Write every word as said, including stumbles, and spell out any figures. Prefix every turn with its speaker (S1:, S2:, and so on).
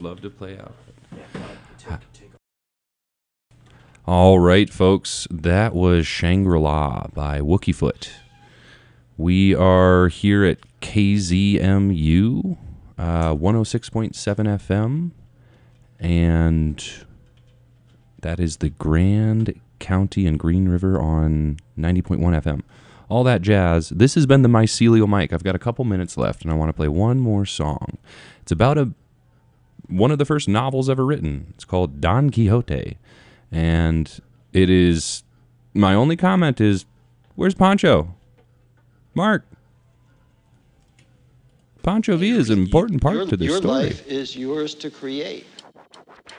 S1: love to play out. All right, folks, that was Shangri-La by Wookiefoot. We are here at K Z M U, uh, one oh six point seven F M, and that is the Grand County and Green River on ninety point one F M. All that jazz. This has been the Mycelial Mike. I've got a couple minutes left, and I want to play one more song. It's about a one of the first novels ever written. It's called Don Quixote. And it is, my only comment is, where's Pancho? Mark. Pancho Villa is an important part
S2: your,
S1: to this
S2: your
S1: story.
S2: Your life is yours to create.